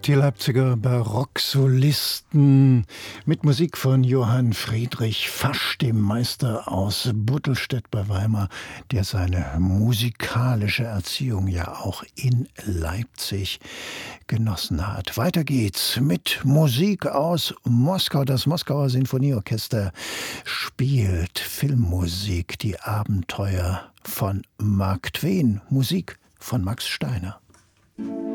Die Leipziger Barocksolisten mit Musik von Johann Friedrich Fasch, dem Meister aus Buttelstedt bei Weimar, der seine musikalische Erziehung ja auch in Leipzig genossen hat. Weiter geht's mit Musik aus Moskau. Das Moskauer Sinfonieorchester spielt Filmmusik, die Abenteuer von Mark Twain, Musik von Max Steiner.